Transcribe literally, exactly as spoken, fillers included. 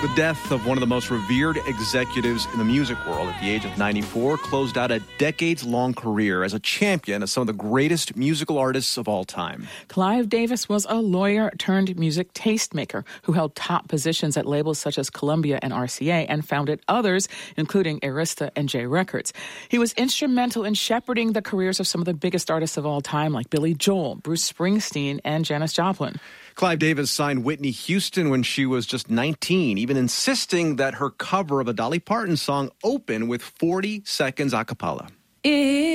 The death of one of the most revered executives in the music world at the age of ninety-four closed out a decades-long career as a champion of some of the greatest musical artists of all time. Clive Davis was a lawyer turned music tastemaker who held top positions at labels such as Columbia and R C A and founded others, including Arista and J Records. He was instrumental in shepherding the careers of some of the biggest artists of all time, like Billy Joel, Bruce Springsteen, and Janis Joplin. Clive Davis signed Whitney Houston when she was just nineteen, even insisting that her cover of a Dolly Parton song open with forty seconds a cappella.